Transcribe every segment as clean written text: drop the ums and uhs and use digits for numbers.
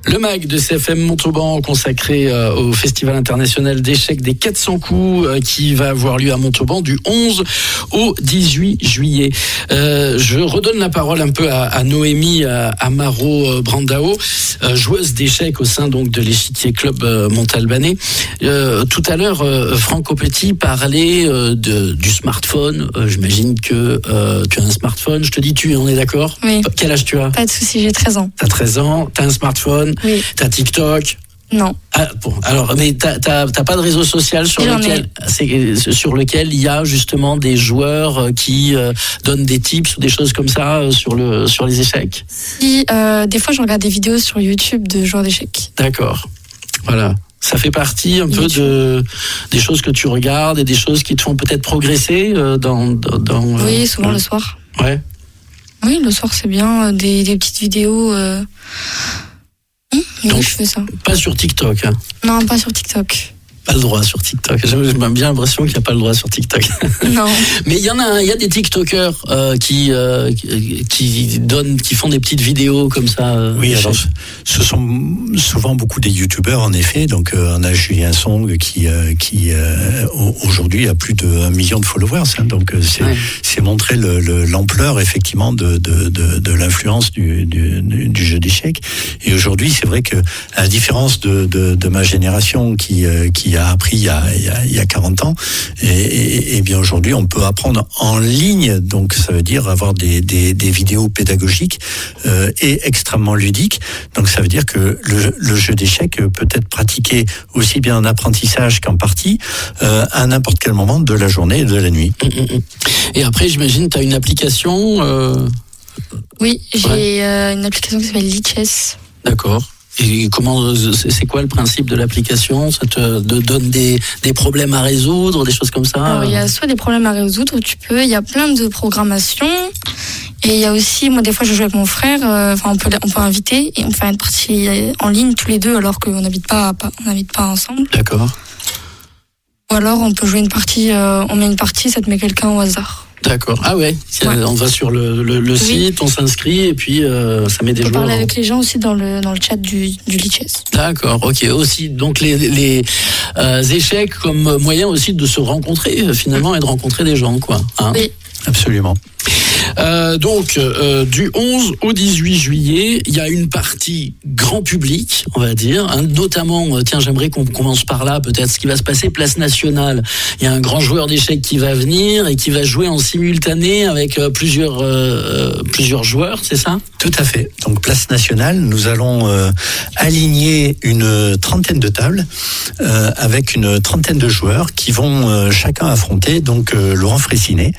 Le MAG de CFM Montauban consacré au Festival international d'échecs des 400 coups qui va avoir lieu à Montauban du 11 au 18 juillet. Je redonne la parole un peu à Noémie Amaro Brandao, joueuse d'échecs au sein donc de l'échiquier club Montalbanais. Tout à l'heure, Franck Aupetit parlait du smartphone. J'imagine que tu as un smartphone. Je te dis on est d'accord ? Oui. Quel âge tu as ? Pas de souci, j'ai 13 ans. T'as 13 ans, t'as un smartphone, oui. T'as TikTok. Non. Ah, bon, alors, mais t'as pas de réseau social sur lequel il y a justement des joueurs qui donnent des tips ou des choses comme ça sur les échecs ? Si, des fois je regarde des vidéos sur YouTube de joueurs d'échecs. D'accord. Voilà. Ça fait partie un peu des choses que tu regardes et des choses qui te font peut-être progresser Oui, souvent le soir. Ouais. Oui, le soir c'est bien, des petites vidéos. Donc, je fais ça. Pas sur TikTok, hein. Non, pas sur TikTok. Pas le droit sur TikTok. J'ai bien l'impression qu'il n'y a pas le droit sur TikTok. Non. Mais il y a des TikTokers qui font des petites vidéos comme ça. Oui, alors ce sont souvent beaucoup des youtubeurs en effet. Donc on a Julien Song qui aujourd'hui a plus de 1 million de followers. Hein, donc c'est montrer l'ampleur effectivement de l'influence du jeu d'échecs. Et aujourd'hui, c'est vrai que à la différence de ma génération qui a appris il y a 40 ans, et bien aujourd'hui on peut apprendre en ligne, donc ça veut dire avoir des vidéos pédagogiques et extrêmement ludiques. Donc ça veut dire que le jeu d'échecs peut être pratiqué aussi bien en apprentissage qu'en partie à n'importe quel moment de la journée et de la nuit. Et après j'imagine tu as une application Oui, j'ai une application qui s'appelle Lichess. D'accord. Et c'est quoi le principe de l'application ? Ça te donne des problèmes à résoudre, des choses comme ça ? Alors, il y a soit des problèmes à résoudre, il y a plein de programmations. Et il y a aussi, moi des fois je joue avec mon frère, on peut inviter et on fait une partie en ligne tous les deux alors qu'on n'habite pas ensemble. D'accord. Ou alors on peut jouer une partie, on met une partie, ça te met quelqu'un au hasard. D'accord. Ah ouais. On va sur le site, on s'inscrit et puis ça met des joueurs. On peut parler avec les gens aussi dans le chat du Lichess. D'accord. Ok. Aussi donc les échecs comme moyen aussi de se rencontrer finalement et de rencontrer des gens quoi. Hein ? Oui. Absolument. Donc du 11 au 18 juillet, il y a une partie grand public, on va dire, hein, notamment, j'aimerais qu'on commence par là, peut-être ce qui va se passer, Place Nationale. Il y a un grand joueur d'échecs qui va venir et qui va jouer en simultané avec plusieurs joueurs, c'est ça ? Tout à fait. Donc Place Nationale, nous allons aligner une trentaine de tables avec une trentaine de joueurs qui vont chacun affronter donc Laurent Fraissinet,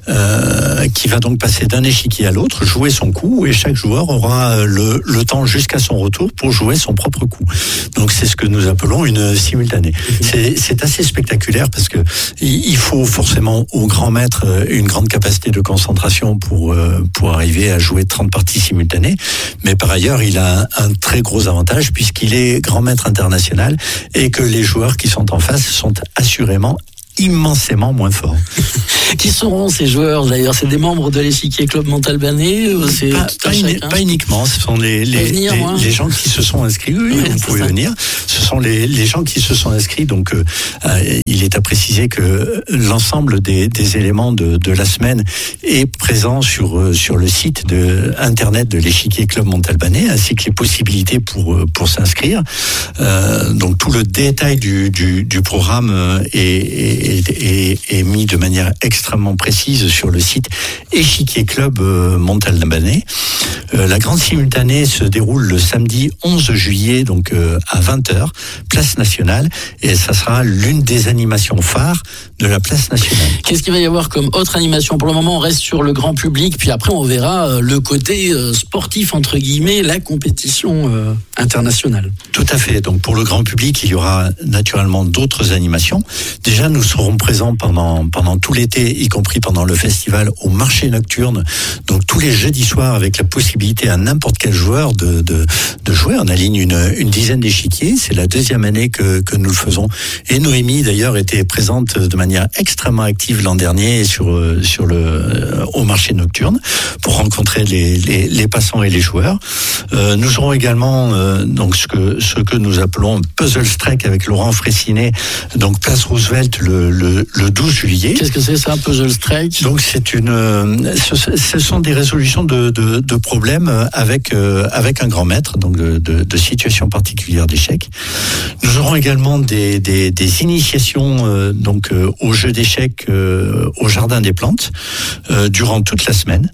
qui va donc passer d'un échiquier à l'autre, jouer son coup, et chaque joueur aura le temps jusqu'à son retour pour jouer son propre coup. Donc c'est ce que nous appelons une simultanée. C'est assez spectaculaire parce que il faut forcément au grand maître une grande capacité de concentration pour arriver à jouer 30 parties simultanées, mais par ailleurs il a un très gros avantage puisqu'il est grand maître international et que les joueurs qui sont en face sont assurément immensément moins fort. Qui seront ces joueurs d'ailleurs ? C'est des membres de l'échiquier club Montalbanais ? Pas uniquement, ce sont les gens qui se sont inscrits. Oui, vous pouvez venir. Ce sont les gens qui se sont inscrits. Donc, il est à préciser que l'ensemble des éléments de la semaine est présent sur le site internet de l'échiquier club Montalbanais, ainsi que les possibilités pour s'inscrire. Donc, tout le détail du programme est mis de manière extrêmement précise sur le site Échiquier Club Montalbanais. La grande simultanée se déroule le samedi 11 juillet, donc à 20h, Place Nationale, et ça sera l'une des animations phares de la Place Nationale. Qu'est-ce qu'il va y avoir comme autre animation ? Pour le moment, on reste sur le grand public, puis après on verra le côté sportif, entre guillemets, la compétition internationale. Tout à fait. Donc pour le grand public, il y aura naturellement d'autres animations. Déjà, nous serons seront présents pendant tout l'été, y compris pendant le festival, au marché nocturne. Donc tous les jeudis soirs, avec la possibilité à n'importe quel joueur de jouer. On aligne une dizaine d'échiquiers. C'est la deuxième année que nous le faisons. Et Noémie d'ailleurs était présente de manière extrêmement active l'an dernier au marché nocturne pour rencontrer les passants et les joueurs. Nous aurons également donc ce que nous appelons Puzzle Strike avec Laurent Fraissinet, donc place Roosevelt le 12 juillet. Qu'est-ce que c'est ça, Puzzle Strike? Donc ce sont des résolutions de problèmes avec un grand maître, donc de situations particulières d'échecs. Nous aurons également des initiations donc au jeu d'échecs au Jardin des Plantes durant toute la semaine.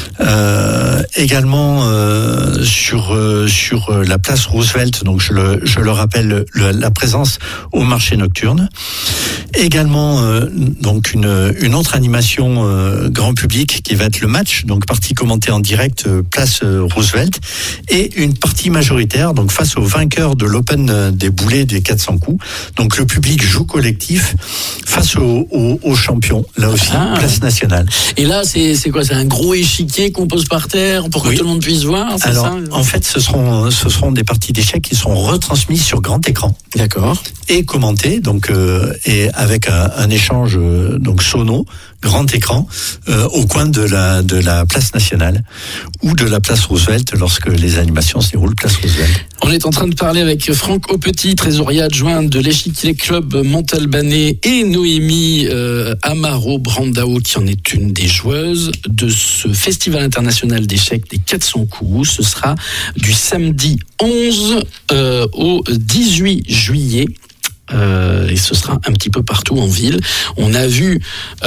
Également sur la place Roosevelt, donc je le rappelle, la présence au marché nocturne. Également donc une autre animation grand public qui va être le match, donc partie commentée en direct place Roosevelt, et une partie majoritaire donc face au vainqueur de l'Open des boulets des 400 coups. Donc le public joue collectif face aux champions, là aussi place nationale. Et là c'est quoi? C'est un gros échiquier qu'on pose par terre pour que tout le monde puisse voir? Alors ça en fait ce seront des parties d'échecs qui seront retransmises sur grand écran. D'accord. Et commentées donc et avec un échange donc sono, grand écran au coin de la place nationale ou de la place Roosevelt lorsque les animations se déroulent place Roosevelt. On est en train de parler avec Franck Aupetit, trésorier adjoint de l'Échiquier Club Montalbanais, et Noémie Amaro Brandao, qui en est une des joueuses de ce Festival international d'échecs des 400 coups. Ce sera du samedi 11 au 18 juillet. Et ce sera un petit peu partout en ville. On a vu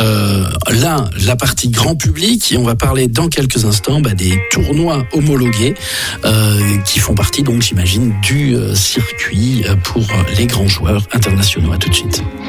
là la partie grand public, et on va parler dans quelques instants des tournois homologués qui font partie donc, j'imagine, du circuit pour les grands joueurs internationaux. À tout de suite.